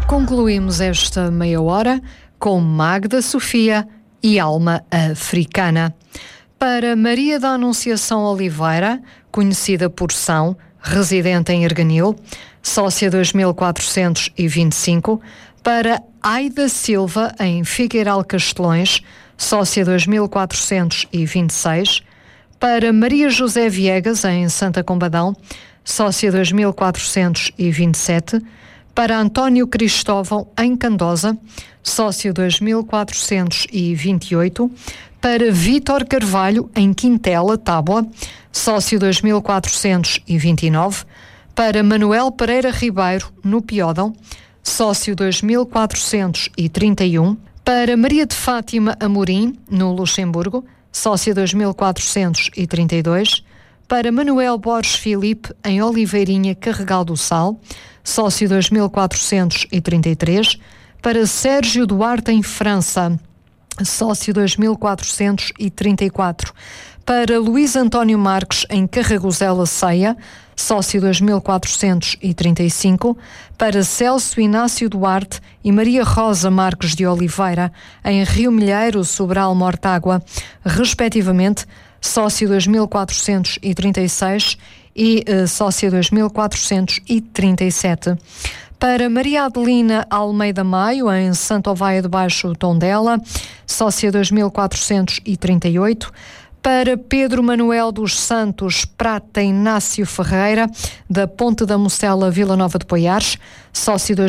Concluímos esta meia hora com Magda Sofia e Alma Africana. Para Maria da Anunciação Oliveira, conhecida por São, residente em Erganil, sócia 2425. Para Aida Silva, em Figueiral Castelões, sócia 2426. Para Maria José Viegas, em Santa Combadão, sócia 2427. Para António Cristóvão, em Candosa, sócio 2428. Para Vítor Carvalho, em Quintela, Tábua, sócio 2429. Para Manuel Pereira Ribeiro, no Piódão, sócio 2431. Para Maria de Fátima Amorim, no Luxemburgo, sócia 2432. Para Manuel Borges Filipe, em Oliveirinha, Carregal do Sal, sócio 2433. Para Sérgio Duarte, em França, sócio 2434. Para Luís António Marques, em Carragozela Ceia, sócio 2435. Para Celso Inácio Duarte e Maria Rosa Marques de Oliveira, em Rio Milheiro, Sobral, Mortágua, respectivamente, sócio 2436 e sócia 2437. Para Maria Adelina Almeida Maio, em Santo Ovaia de Baixo, Tondela, sócia 2438. Para Pedro Manuel dos Santos Prata Inácio Ferreira, da Ponte da Mocela, Vila Nova de Poiares, sócio